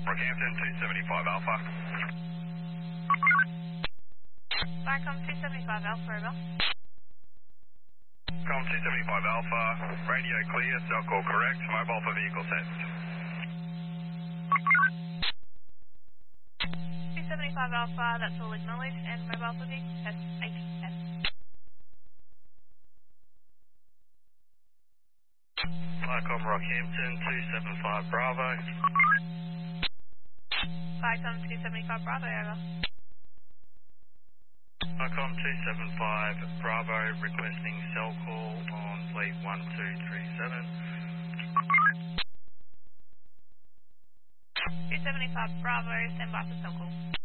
Rockhampton 275 Alpha. Vicom 275 Alpha, over. Com 275 Alpha, radio clear, cell call correct, mobile for vehicle test. 275 Alpha, that's all acknowledged, and mobile for vehicle test, ATS. Vicom Rockhampton 275 Bravo. Vicom 275 Bravo, over. Vicom 275 Bravo requesting cell call on fleet 1237. 275 Bravo, stand by for cell call.